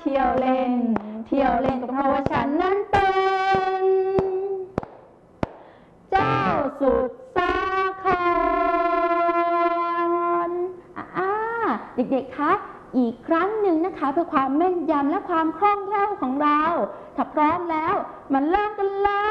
เที่ยวเล่นก็เพราะว่าฉันนั้นเป็นเจ้าสุดสาครเด็กๆคะอีกครั้งหนึ่งนะคะเพื่อความแม่นยำและความคล่องแคล่วของเราถ้าพร้อมแล้วมาเริ่มกันเลย